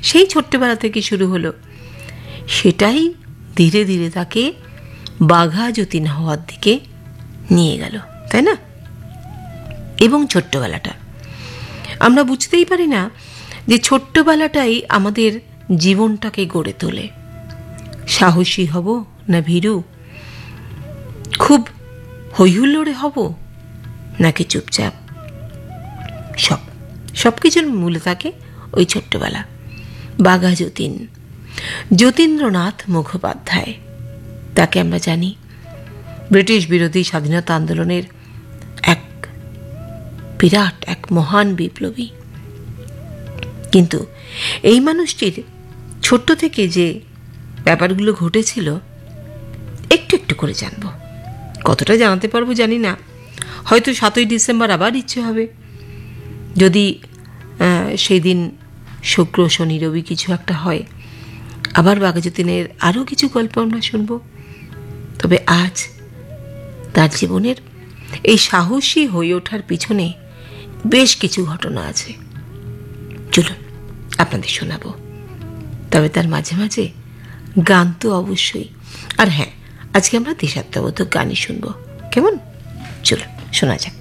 সেই ছোট্টবেলা থেকে শুরু হলো, সেটাই ধীরে ধীরে তাকে বাঘা যতীন হওয়ার দিকে নিয়ে গেল, তাই না? এবং ছোট্টবেলাটা আমরা বুঝতেই পারি না যে ছোট্টবেলাটাই আমাদের জীবনটাকে গড়ে তোলে। সাহসী হব না ভীরু, খুব হইহুল্লোড়ে হব নাকি চুপচাপ, সব কিছুর মূলে থাকে ওই ছোট্টবেলা। বাঘা যতীন, যতীন্দ্রনাথ মুখোপাধ্যায়, তাকে আমরা জানি ব্রিটিশ বিরোধী স্বাধীনতা আন্দোলনের এক বিরাট, এক মহান বিপ্লবী। কিন্তু এই মানুষটির ছোট্ট থেকে যে ব্যাপারগুলো ঘটেছিল একটু একটু করে জানব। কতটা জানাতে পারবো জানি না, হয়তো 7ই ডিসেম্বর আবার ইচ্ছে হবে, যদি সেই দিন শুক্র শনি রবি কিছু একটা হয়, আবার বাঘা যতীনের আরও কিছু গল্প আমরা শুনব। তবে আজ তার জীবনের এই সাহসী হয়ে ওঠার পিছনে বেশ কিছু ঘটনা আছে, চলুন আপনাদের শোনাবো। তবে তার মাঝে মাঝে গান তো অবশ্যই। আর হ্যাঁ, আজকে আমরা দেশাত্মবোধক গানই শুনবো, কেমন? চলুন শোনা যাক।